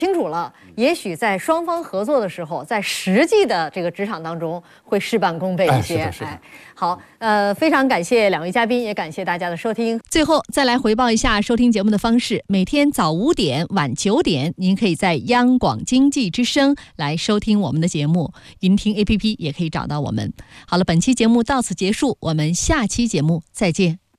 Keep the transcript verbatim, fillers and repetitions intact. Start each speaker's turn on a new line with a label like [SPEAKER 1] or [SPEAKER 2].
[SPEAKER 1] 清楚了，也许在双方合作的时候，在实际的这个职场当中会事半功倍一些。
[SPEAKER 2] 哎，是的，是的。
[SPEAKER 1] 哎，好，呃，非常感谢两位嘉宾，也感谢大家的收听。
[SPEAKER 3] 最后再来回报一下收听节目的方式：每天早五点、晚九点，您可以在央广经济之声来收听我们的节目，云听 A P P 也可以找到我们。好了，本期节目到此结束，我们下期节目再见。